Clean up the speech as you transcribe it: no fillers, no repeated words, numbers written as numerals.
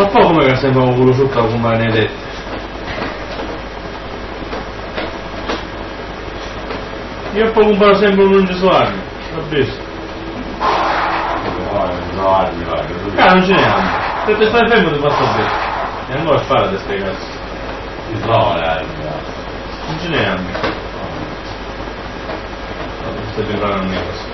Fa poco come che sembra un culo succa come Benedetti. Io poi comparo sempre un Gesuardi, l'ho visto. Non ce ne hanno. Se te stai fermo ti passa bene. E ancora spara di ste cazzo. Non ce ne hanno. Stai preparando una cosa.